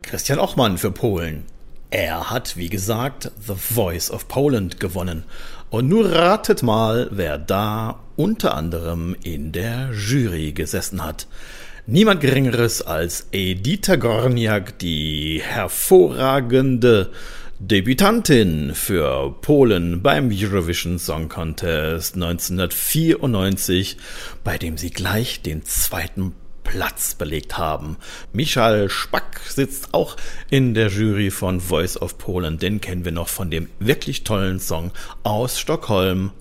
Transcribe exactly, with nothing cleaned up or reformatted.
Christian Ochmann für Polen. Er hat, wie gesagt, The Voice of Poland gewonnen. Und nun ratet mal, wer da unter anderem in der Jury gesessen hat. Niemand Geringeres als Edyta Górniak, die hervorragende Debütantin für Polen beim Eurovision Song Contest neunzehnhundertvierundneunzig, bei dem sie gleich den zweiten Platz belegt haben. Michal Spack sitzt auch in der Jury von Voice of Poland, den kennen wir noch von dem wirklich tollen Song aus Stockholm,